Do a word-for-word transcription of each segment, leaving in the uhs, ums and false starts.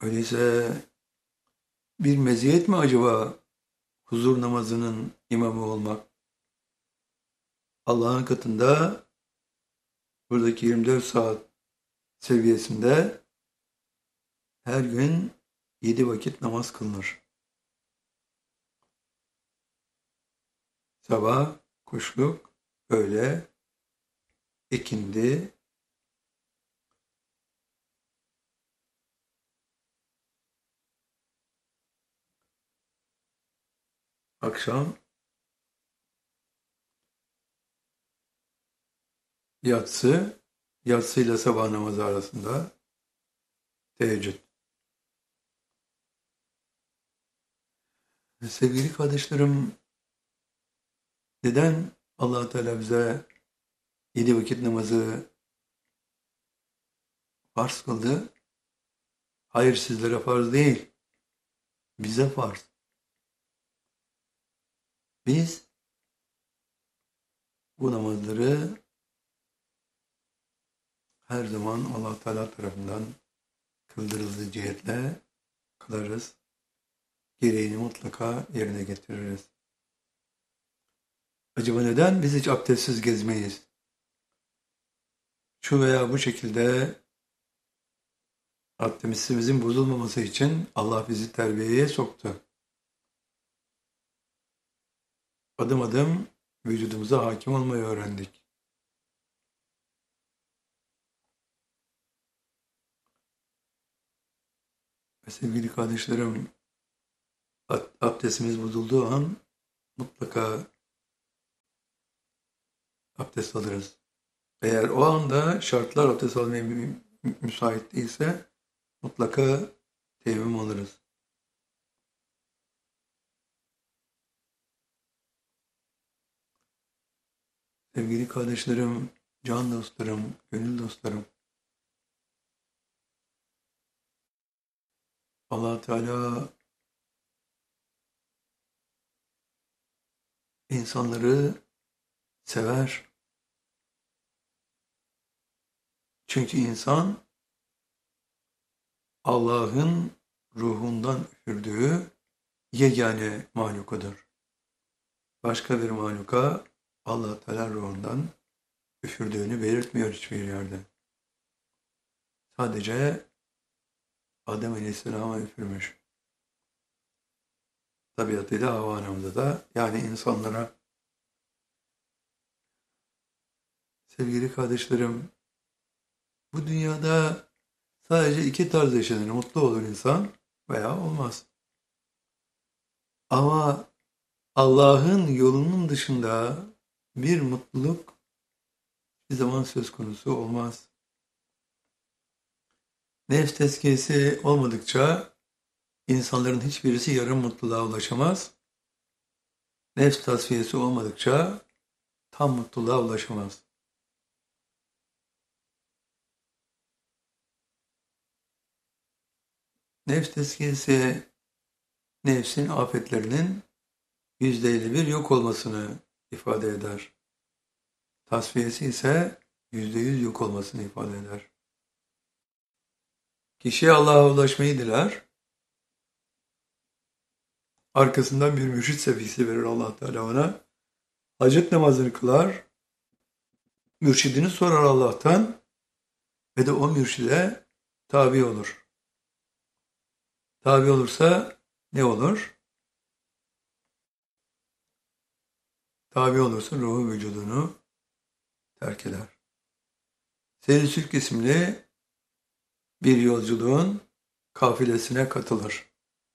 Öyleyse bir meziyet mi acaba huzur namazının imamı olmak? Allah'ın katında buradaki yirmi dört saat seviyesinde her gün yedi vakit namaz kılınır. Sabah, kuşluk, öğle, ikindi, akşam, yatsı, yatsıyla sabah namazı arasında teheccüd. Sevgili kardeşlerim, neden Allah Teala bize yedi vakit namazı farz kıldı? Hayır, sizlere farz değil, bize farz. Biz bu namazları her zaman Allah Teala tarafından kıldırıldığı cihetle kılarız. Gereğini mutlaka yerine getiririz. Acaba neden biz hiç abdestsiz gezmeyiz? Şu veya bu şekilde abdestimizin bozulmaması için Allah bizi terbiyeye soktu. Adım adım vücudumuza hakim olmayı öğrendik. Ve sevgili kardeşlerim, abdestimiz bozulduğu an mutlaka abdest alırız. Eğer o anda şartlar abdest almaya mü- müsait değilse mutlaka teyemmüm alırız. Sevgili kardeşlerim, can dostlarım, gönül dostlarım, Allah Teala insanları sever. Çünkü insan Allah'ın ruhundan üfürdüğü yegane mahlukudur. Başka bir mahluka Allah Teala ruhundan üfürdüğünü belirtmiyor hiçbir yerde. Sadece Adem Aleyhisselam'a üfürmüş. Tabiatıyla Havva anamıza da, yani insanlara. Sevgili kardeşlerim, bu dünyada sadece iki tarz yaşanır. Mutlu olur insan veya olmaz. Ama Allah'ın yolunun dışında bir mutluluk bir zaman söz konusu olmaz. Nefs tezkiyesi olmadıkça insanların hiçbirisi yarım mutluluğa ulaşamaz. Nefs tasfiyesi olmadıkça tam mutluluğa ulaşamaz. Nefs tezkiyesi nefsin afetlerinin yüzde elli bir yok olmasını ifade eder. Tasfiyesi ise yüzde yüz yok olmasını ifade eder. Kişi Allah'a ulaşmayı diler. Arkasından bir mürşit sevgisi verir Allah Teala ona. Hacet namazını kılar. Mürşidini sorar Allah'tan ve de o mürşide tabi olur. Tabi olursa ne olur? Tabi olursa ruhu vücudunu terk eder. Seyri Sülk isimli bir yolculuğun kafilesine katılır.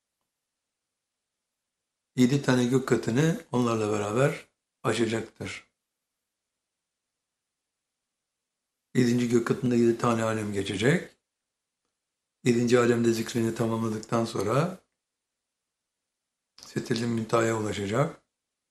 Yedi tane gök katını onlarla beraber aşacaktır. Yedinci gök katında yedi tane alem geçecek. Yedinci alemde zikrini tamamladıktan sonra Sidratil Münteha'ya ulaşacak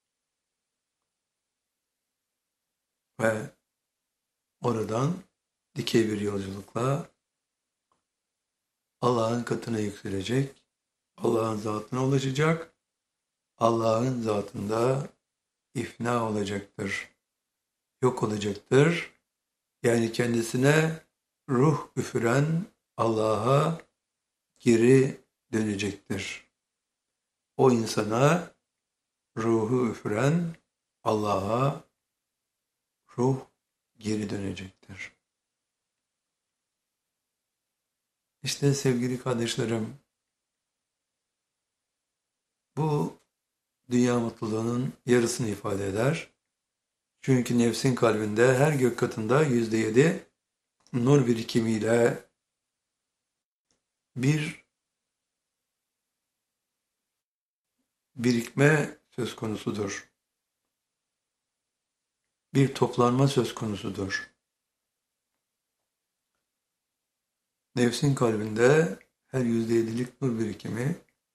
ve oradan dikey bir yolculukla Allah'ın katına yükselecek, Allah'ın zatına ulaşacak, Allah'ın zatında ifna olacaktır, yok olacaktır. Yani kendisine ruh üfüren Allah'a geri dönecektir. O insana ruhu üfüren Allah'a ruh geri dönecektir. İşte sevgili kardeşlerim, bu dünya mutluluğunun yarısını ifade eder. Çünkü nefsin kalbinde her gök katında yüzde yedi nur birikimiyle bir birikme söz konusudur. Bir toplanma söz konusudur. Nefsin kalbinde her yüzde yedilik nur birikimi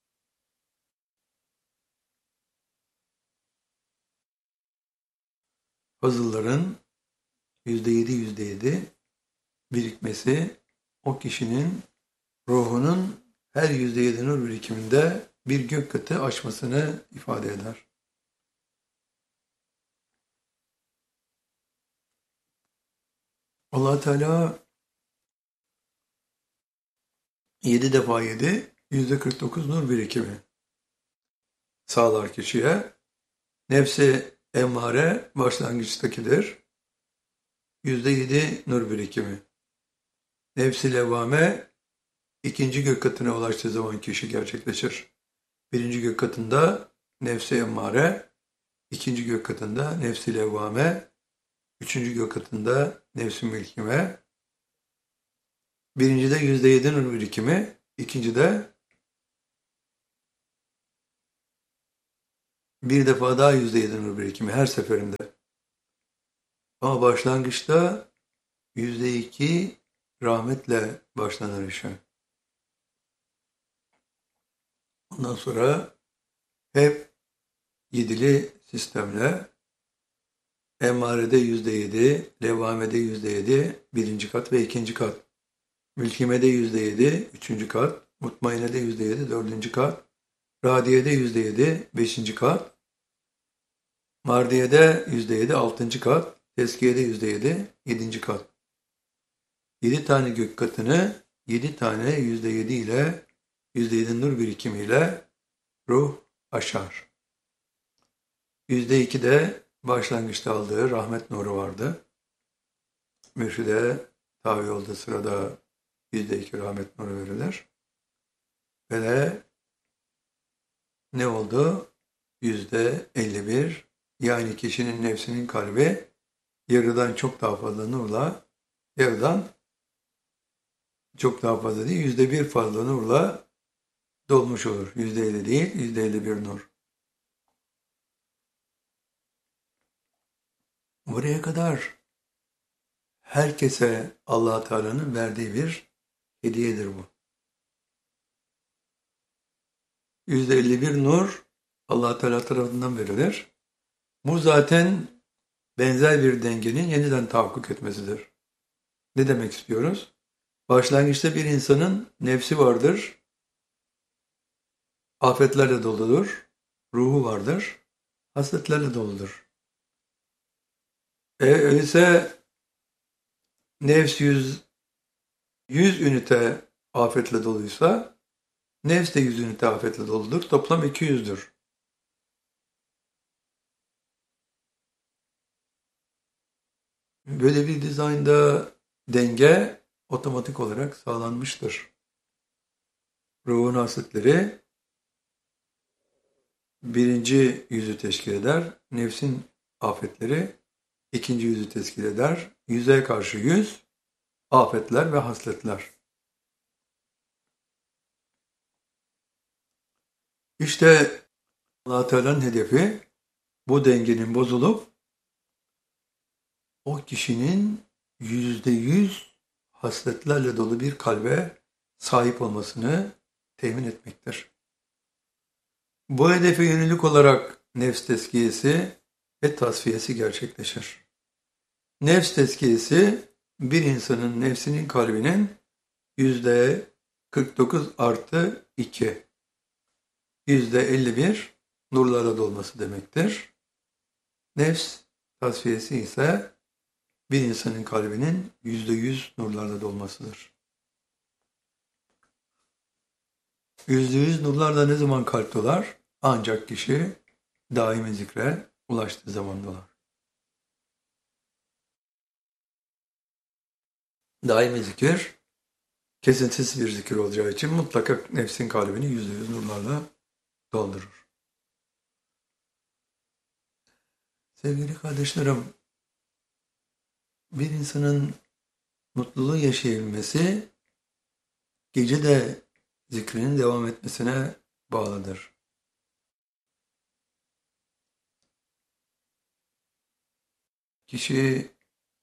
fazılların yüzde yedi yüzde yedi birikmesi o kişinin ruhunun her yüzde yedi nur birikiminde bir gök katı aşmasını ifade eder. Allah Teala yedi defa yedi, yüzde kırk dokuz nur birikimi sağlar kişiye. Nefsi emmare başlangıçtakidir. yüzde yedi nur birikimi. Nefsi levvame ikinci gök katına ulaştığı zaman kişi gerçekleşir. Birinci gök katında nefsi emmare, ikinci gök katında nefsi levvame, üçüncü gök katında nefsi mülkime. Birincide yüzde yedi nur birikimi, ikincide bir defa daha yüzde yedi nur birikimi her seferinde. Ama başlangıçta yüzde iki rahmetle başlanır işe. Ondan sonra hep yedili sistemle emmarede yüzde yedi, levvamede yüzde yedi, birinci kat ve ikinci kat. Mülkimede yüzde yedi, üçüncü kat. Mutmainede yüzde yedi, dördüncü kat. Radiyede yüzde yedi, beşinci kat. Mardiyede yüzde yedi, altıncı kat. Tezkiyede yüzde yedi, yedinci kat. Yedi tane gök katını yedi tane yüzde yedi ile yüzde yedi nur birikimiyle ruh aşar. Yüzde iki de başlangıçta aldığı rahmet nuru vardı. Mürşide tabi olduğu sırada yüzde iki rahmet nuru verilir. Ve de ne oldu? Yüzde elli bir, yani kişinin nefsinin kalbi yarıdan çok daha fazla nurla, yarıdan çok daha fazla değil, yüzde bir fazla nurla dolmuş olur. Yüzde elli değil, yüzde elli bir nur. Buraya kadar herkese Allah Teala'nın verdiği bir hediyedir bu. yüzde elli bir nur Allah Teala tarafından verilir. Bu zaten benzer bir dengenin yeniden tahakkuk etmesidir. Ne demek istiyoruz? Başlangıçta bir insanın nefsi vardır, afetlerle doludur, ruhu vardır, hasletlerle doludur. E öyleyse nefs yüz, yüz ünite afetle doluysa, nefs de yüz ünite afetle doludur. Toplam iki yüzdür. Böyle bir dizaynda denge otomatik olarak sağlanmıştır. Ruhun hasletleri birinci yüzü teşkil eder. Nefsin afetleri ikinci yüzü teşkil eder. Yüze karşı yüz, afetler ve hasletler. İşte Allah Teala'nın hedefi bu dengenin bozulup o kişinin yüzde yüz hasletlerle dolu bir kalbe sahip olmasını temin etmektir. Bu hedefe yönelik olarak nefs tezkiyesi ve tasfiyesi gerçekleşir. Nefs tezkiyesi bir insanın nefsinin kalbinin yüzde kırk dokuz artı iki, yüzde elli bir nurlarla dolması demektir. Nefs tasfiyesi ise bir insanın kalbinin yüzde yüz nurlarla dolmasıdır. Yüzde yüz nurlarla ne zaman kalp dolar? Ancak kişi daimi zikre ulaştığı zaman dolar. Daimi zikir, kesintisiz bir zikir olacağı için mutlaka nefsin kalbini yüzde yüz nurlarla doldurur. Sevgili kardeşlerim, bir insanın mutluluğu yaşayabilmesi, gece de zikrinin devam etmesine bağlıdır. Kişi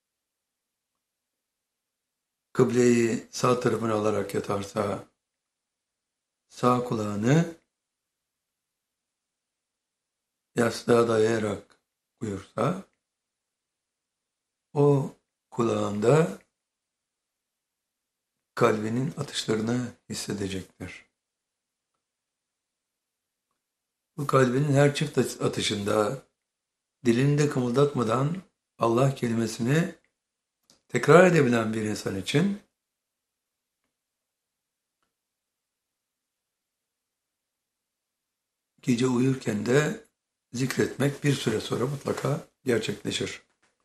kıbleyi sağ tarafına alarak yatarsa, sağ kulağını yastığa dayayarak uyursa, o kulağında kalbinin atışlarını hissedecektir. Bu kalbinin her çift atışında dilini de kımıldatmadan Allah kelimesini tekrar edebilen bir insan için gece uyurken de zikretmek bir süre sonra mutlaka gerçekleşir.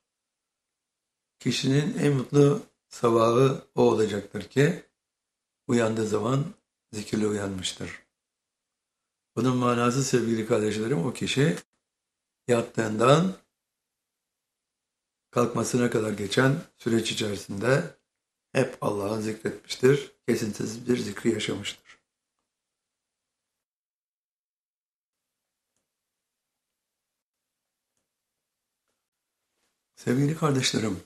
Kişinin en mutlu sabahı o olacaktır ki uyandığı zaman zikirle uyanmıştır. Bunun manası sevgili kardeşlerim, o kişi yattığından kalkmasına kadar geçen süreç içerisinde hep Allah'ı zikretmiştir, kesintisiz bir zikri yaşamıştır. Sevgili kardeşlerim,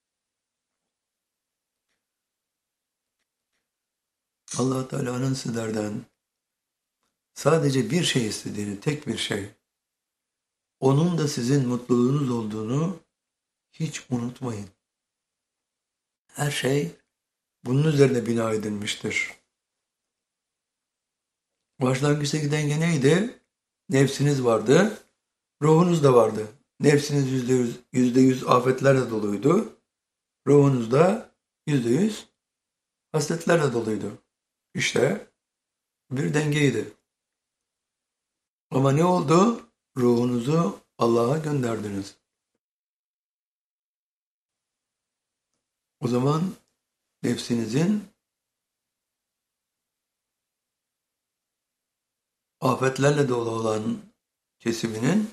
Allah Teala'nın sizlerden sadece bir şey istediğini, tek bir şey, onun da sizin mutluluğunuz olduğunu hiç unutmayın. Her şey bunun üzerine bina edilmiştir. Başlangıçtaki denge neydi? Nefsiniz vardı, ruhunuz da vardı. Nefsiniz yüzde yüz, yüzde yüz afetlerle doluydu. Ruhunuz da yüzde yüz hasletlerle doluydu. İşte bir dengeydi. Ama ne oldu? Ruhunuzu Allah'a gönderdiniz. O zaman nefsinizin afetlerle dolu olan kesiminin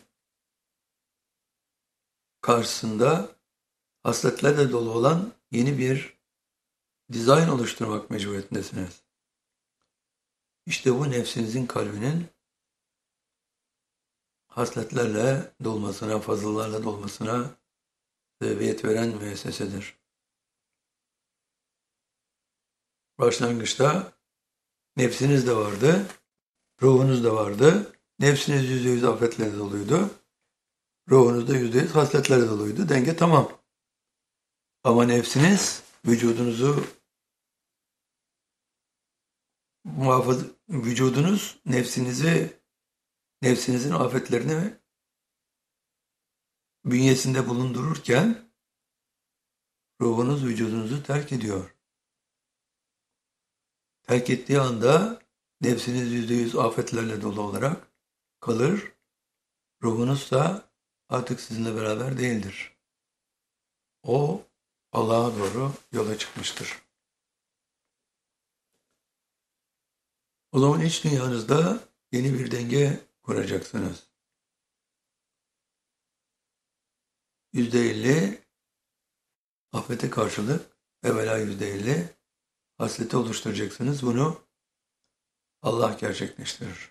karşısında hasletlerle dolu olan yeni bir dizayn oluşturmak mecburiyetindesiniz. İşte bu nefsinizin kalbinin hasletlerle dolmasına, fazlalarla dolmasına sebebiyet veren müessesedir. Başlangıçta nefsiniz de vardı, ruhunuz da vardı. Nefsiniz yüzde yüz afetlerle doluydu. Ruhunuz da yüzde yüz hasletlerle doluydu. Denge tamam. Ama nefsiniz vücudunuzu muhafaza, vücudunuz nefsinizi, nefsinizin afetlerini bünyesinde bulundururken ruhunuz vücudunuzu terk ediyor. Terk ettiği anda nefsiniz yüzde yüz afetlerle dolu olarak kalır. Ruhunuz da artık sizinle beraber değildir. O Allah'a doğru yola çıkmıştır. O zaman iç dünyanızda yeni bir denge kuracaksınız. Yüzde elli afete karşılık evvela yüzde elli hasleti oluşturacaksınız. Bunu Allah gerçekleştirir.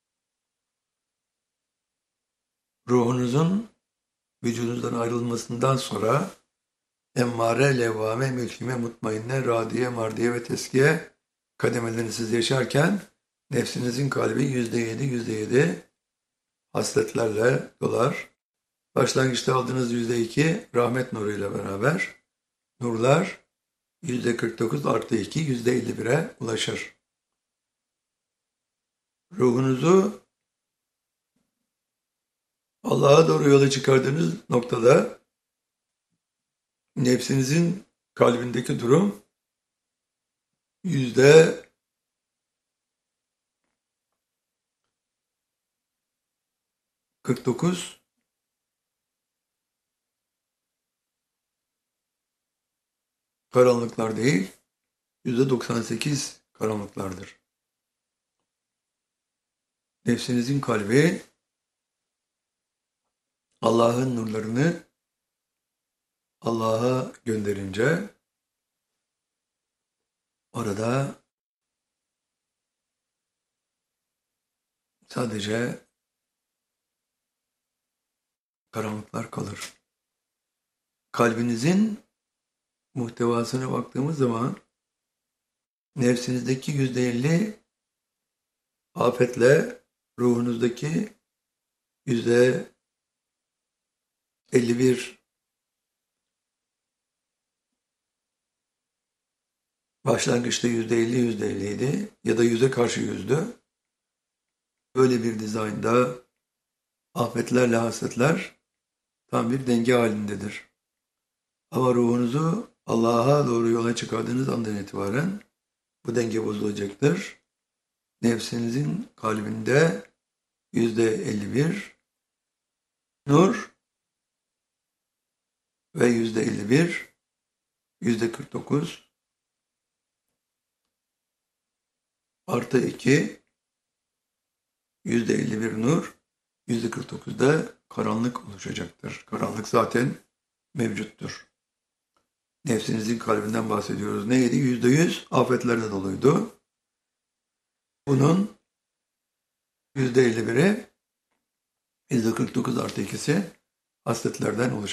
Ruhunuzun vücudunuzdan ayrılmasından sonra emmare, levvame, mülkime, mutmainne, radiye, mardiye ve teskiye kademelerini siz yaşarken nefsinizin kalbi yüzde yedi, yüzde yedi hasletlerle dolar. Başlangıçta aldığınız yüzde iki rahmet nuruyla beraber nurlar yüzde kırk dokuz artı iki, yüzde elli bire ulaşır. Ruhunuzu Allah'a doğru yola çıkardığınız noktada nefsinizin kalbindeki durum yüzde kırk dokuz karanlıklar değil, yüzde doksan sekiz karanlıklardır. Nefsinizin kalbi Allah'ın nurlarını Allah'a gönderince orada sadece karanlıklar kalır. Kalbinizin muhtevasına baktığımız zaman nefsinizdeki yüzde elli afetle ruhunuzdaki yüzde elli bir başlangıçta yüzde elli yüzde elli idi ya da yüze karşı yüzdü. Böyle bir dizaynda afetlerle hasetler tam bir denge halindedir. Ama ruhunuzu Allah'a doğru yola çıkardığınız andan itibaren bu denge bozulacaktır. Nefsinizin kalbinde yüzde elli bir nur ve yüzde elli bir, yüzde kırk dokuz artı iki, yüzde elli bir nur, yüzde kırk dokuzda karanlık oluşacaktır. Karanlık zaten mevcuttur. Nefsinizin kalbinden bahsediyoruz. Neydi? Yüzde yüz afetlerle doluydu. Bunun yüzde elli biri, yüzde kırk dokuz artı ikisi hasletlerden oluşacaktır.